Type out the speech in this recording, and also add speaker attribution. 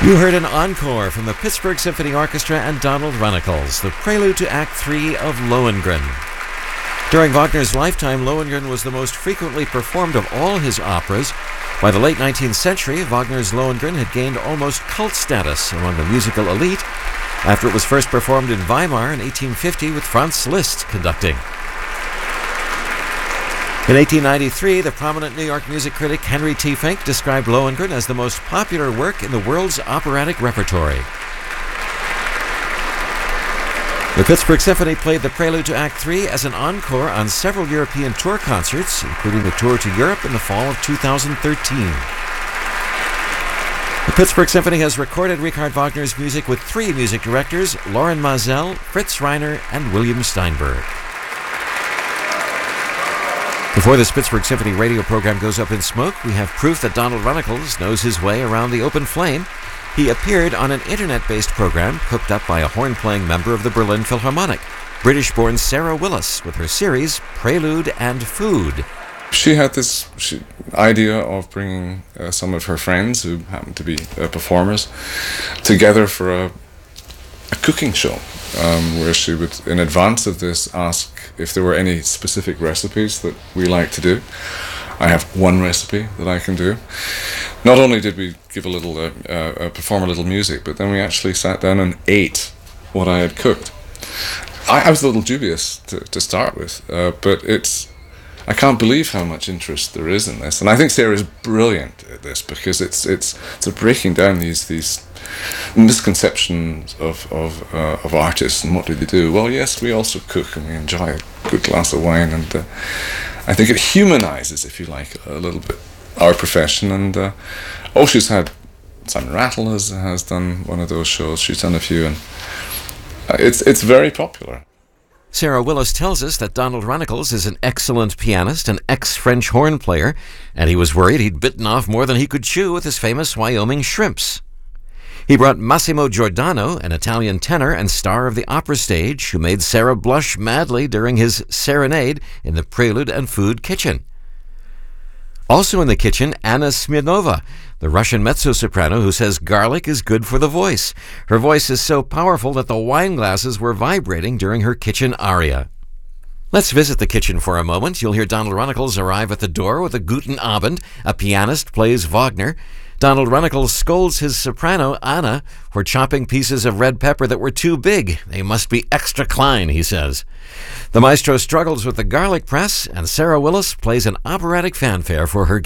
Speaker 1: You heard an encore from the Pittsburgh Symphony Orchestra and Donald Runnicles, the prelude to Act 3 of Lohengrin. During Wagner's lifetime, Lohengrin was the most frequently performed of all his operas. By the late 19th century, Wagner's Lohengrin had gained almost cult status among the musical elite after it was first performed in Weimar in 1850 with Franz Liszt conducting. In 1893, the prominent New York music critic Henry T. Fink described Lohengrin as the most popular work in the world's operatic repertory. The Pittsburgh Symphony played the prelude to Act 3 as an encore on several European tour concerts, including the tour to Europe in the fall of 2013. The Pittsburgh Symphony has recorded Richard Wagner's music with 3 music directors, Lorin Maazel, Fritz Reiner, and William Steinberg. Before this Pittsburgh Symphony radio program goes up in smoke, we have proof that Donald Runnicles knows his way around the open flame. He appeared on an internet-based program cooked up by a horn-playing member of the Berlin Philharmonic, British-born Sarah Willis, with her series Prelude and Food.
Speaker 2: She had this idea of bringing some of her friends, who happened to be performers, together for a cooking show, where she would, in advance of this, ask if there were any specific recipes that we like to do. I have one recipe that I can do. Not only did we give a little, perform a little music, but then we actually sat down and ate what I had cooked. I was a little dubious to start with, but I can't believe how much interest there is in this, and I think Sarah is brilliant at this because it's breaking down these misconceptions of artists and what do they do. Well, yes, we also cook and we enjoy a good glass of wine, and I think it humanizes, if you like, a little bit our profession. And she's had Simon Rattle has done one of those shows. She's done a few, and it's very popular.
Speaker 1: Sarah Willis tells us that Donald Runnicles is an excellent pianist, an ex-French horn player, and he was worried he'd bitten off more than he could chew with his famous Wyoming shrimps. He brought Massimo Giordano, an Italian tenor and star of the opera stage, who made Sarah blush madly during his serenade in the Prelude and Food kitchen. Also in the kitchen, Anna Smirnova, the Russian mezzo-soprano who says garlic is good for the voice. Her voice is so powerful that the wine glasses were vibrating during her kitchen aria. Let's visit the kitchen for a moment. You'll hear Donald Runnicles arrive at the door with a Guten Abend. A pianist plays Wagner. Donald Runnicles scolds his soprano, Anna, for chopping pieces of red pepper that were too big. They must be extra klein, he says. The maestro struggles with the garlic press, and Sarah Willis plays an operatic fanfare for her